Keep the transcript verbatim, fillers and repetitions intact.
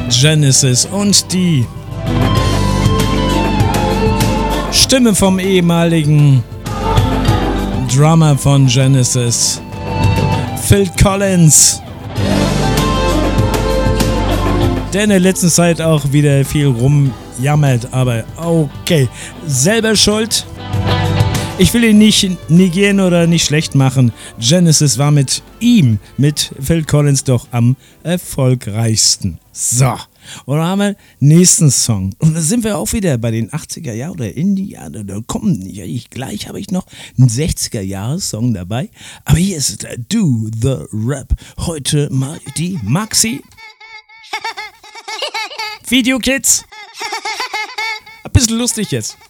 Genesis und die Stimme vom ehemaligen Drummer von Genesis, Phil Collins, der in der letzten Zeit auch wieder viel rumjammert, aber okay, selber schuld. Ich will ihn nicht negieren oder nicht schlecht machen. Genesis war mit ihm, mit Phil Collins, doch am erfolgreichsten. So, und dann haben wir den nächsten Song. Und da sind wir auch wieder bei den achtziger Jahren oder Indie. Ja, da kommen, ja, ich, gleich habe ich noch einen sechziger Jahres-Song dabei. Aber hier ist der Do the Rap. Heute mal die Maxi. Video Kids. Ein bisschen lustig jetzt.